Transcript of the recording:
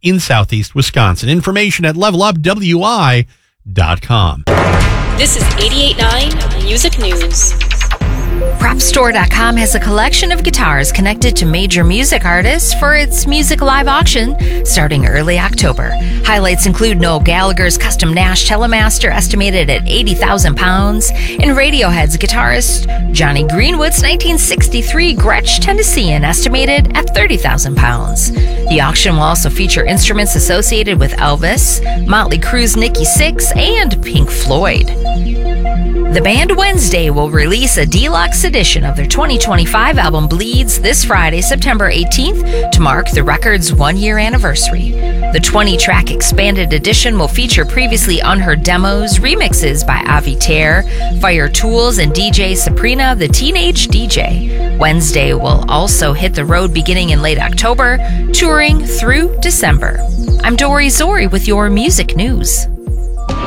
in Southeast Wisconsin. Information at levelupwi.com. This is 88.9 Music News. PropStore.com has a collection of guitars connected to major music artists for its music live auction starting early October. Highlights include Noel Gallagher's custom Nash Telemaster, estimated at 80,000 pounds, and Radiohead's guitarist Johnny Greenwood's 1963 Gretsch Tennessean, estimated at 30,000 pounds. The auction will also feature instruments associated with Elvis, Motley Crue's Nikki Sixx, and Pink Floyd. The band Wednesday will release a deluxe edition of their 2025 album Bleeds this Friday, September 18th, to mark the record's one-year anniversary. The 20-track expanded edition will feature previously unheard demos, remixes by Avi Tare, Fire Tools, and DJ Sabrina, the Teenage DJ. Wednesday will also hit the road beginning in late October, touring through December. I'm Dory Zori with your music news.